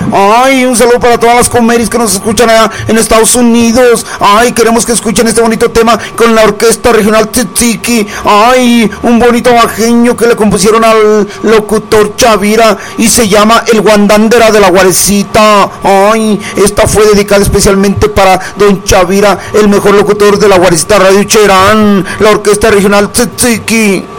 Ay, un saludo para todas las comeris que nos escuchan allá en Estados Unidos. Ay, queremos que escuchen este bonito tema con la Orquesta Regional Tzitziki. Ay, un bonito bajeño que le compusieron al locutor Chavira y se llama El Guandándera de la Guarecita. Ay, esta fue dedicada especialmente para don Chavira, el mejor locutor de la Guarecita Radio Cherán, la Orquesta Regional Tzitziki.